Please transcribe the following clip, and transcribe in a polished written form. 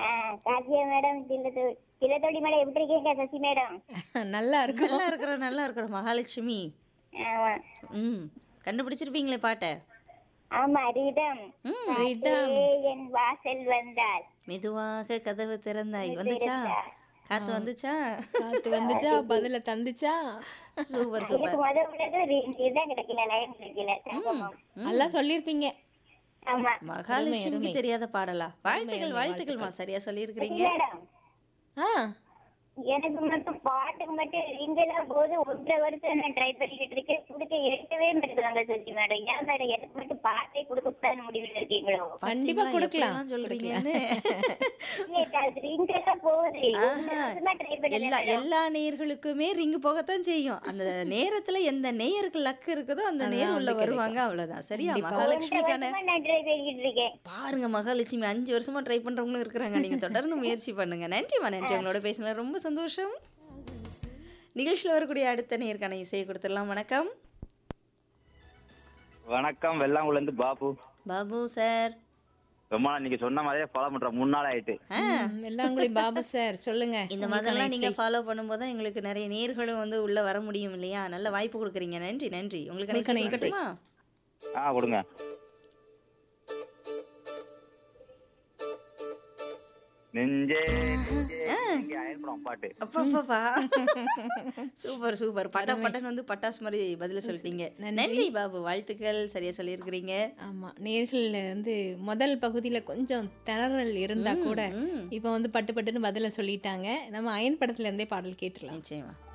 Karthika madam, திலத்தோடி madam எப்படி இருக்கீங்க Sasi madam? நல்லா இருக்கும். நல்லா இருக்கிறோம், நல்லா இருக்கிறோம் மகாலட்சுமி. ஆமா ம். கண்டுபிடிச்சிருப்பீங்களே பாட்ட. ஆமா ரிதம். ம். ரிதம். என் வாசல் வந்தால் மெதுவாக கதவு திறந்தாய். வந்துச்சா? காத்து வந்துச்சா? காத்து வந்துச்சா, பதில தந்துச்சா. சூப்பர் எனக்கு சூப்பர். முதல்ல இதுதான் கிடைக்கல, லைன் கிடைக்கல. சங்கமம். நல்லா சொல்லியிருப்பீங்க. ஆமா மகாலட்சுமிக்கு அருமை. தெரியாத பாடலா? வாழ்த்துக்கள் அருமை, வாழ்த்துக்கள்மா, சரியா சசி சொல்லியிருக்கிறீங்க. மேடம், ஆ எனக்கு மட்டும் பாட்டுக்கு மட்டும் ரிங்கெல்லாம் போது 1.5 வருஷம் நான் ட்ரை பண்ணிக்கிட்டு இருக்கேன். கொடுக்க எடுக்கவே மாட்டேங்கிறாங்க சசி மேடம். ஏன் மேடம் எனக்கு மட்டும் பாட்டே கொடுக்க கூடாதுன்னு முடிவில் இருக்கீங்களோ? கண்டிப்பா பாத்தீங்களா கொடுக்கலாம். எப்படிலாம் சொல்றீங்கன்னு? ரிங்கெல்லாம் போகுது. ஆஹா. ட்ரை பண்ணல எல்லா மேடம். எல்லா நேயர்களுக்குமே ரிங்கு போகத்தான் செய்யும். அந்த நேரத்துல எந்த நேயருக்கு லக் இருக்குதோ அந்த நேர் அதான் உள்ள வந்து வருவாங்க, அவ்வளவுதான். சரியா? கண்டிப்பா. 1.5 மகாலட்சுமிக்கான வருஷமா நான் ட்ரை பண்ணிக்கிட்டு இருக்கேன். பாருங்க, மகாலட்சுமி 5 வருஷமா ட்ரை பண்றவங்களும் இருக்கிறாங்க. நீங்க தொடர்ந்து முயற்சி பண்ணுங்க. நன்றிமா, நன்றி. உங்களோட பேசினது ரொம்ப சந்தோஷம். நிகழ்ச்சியில் வரக்கூடிய அடுத்த நேயருக்கான இசையை கொடுத்துடலாம். வணக்கம் வணக்கம், வெள்ளாங்குள்ள இருந்து பாபு. பாபு சார். ரொம்ப நாள் நீங்க சொன்ன மாதிரியே ஃபாலோ பண்ற 3 நாள் ஆயிட்டு. வெள்ளாங்குழி பாபு சார் சொல்லுங்க. இந்த மாதிரிலாம் நீங்க ஃபாலோ பண்ணும்போது தான் எங்களுக்கு நிறைய நேர்களும் வந்து உள்ள வர முடியும் இல்லையா? நல்ல வாய்ப்பு கொடுக்குறீங்க. நன்றி நன்றி. உங்களுக்கு உங்களுக்கான இசை இசை. கொடுக்கட்டுமா? கொடுங்க. நெஞ்சே நெஞ்சே, நெஞ்சே அயன்படம் பாட்டு. அப்பப்பா. Super super. பட்டன் வந்து பட்டாசு மாதிரி பதில சொல்லிட்டீங்க. நன்றி பாபு, வாழ்த்துக்கள். சரியா சொல்லியிருக்கிறீங்க. ஆமா, நேர்கள் வந்து முதல் பகுதியில கொஞ்சம் திணறல் இருந்தா கூட ம். இப்ப வந்து பட்டு பட்டுன்னு பதில சொல்லிட்டாங்க. நம்ம அயன் படத்துல இருந்தே பாடல் கேட்டுலாம். நிச்சயமா.